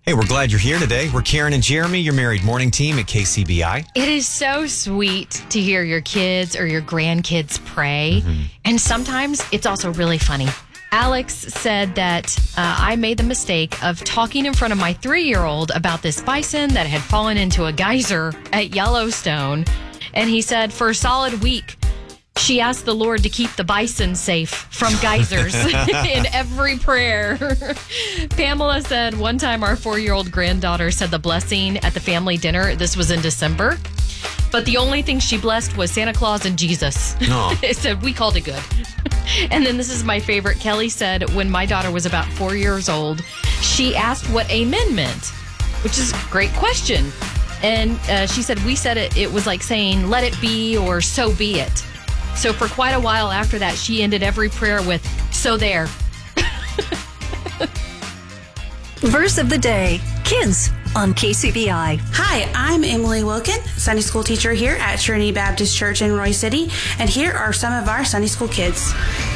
Hey, we're glad you're here today. We're Karen and Jeremy, your married morning team at KCBI. It is so sweet to hear your kids or your grandkids pray. And sometimes it's also really funny. Alex said that I made the mistake of talking in front of my 3-year-old about this bison that had fallen into a geyser at Yellowstone. And he said for a solid week, she asked the Lord to keep the bison safe from geysers in every prayer. Pamela said one time our 4-year-old granddaughter said the blessing at the family dinner. This was in December. But the only thing she blessed was Santa Claus and Jesus. Oh. It said, we called it good. And then this is my favorite. Kelly said when my daughter was about 4 years old, she asked what amen meant, which is a great question. And she said, we said it was like saying, let it be or so be it. So for quite a while after that, she ended every prayer with, so there. Verse of the day, kids on KCBI. Hi, I'm Emily Wilkin, Sunday school teacher here at Trinity Baptist Church in Roy City, and here are some of our Sunday school kids.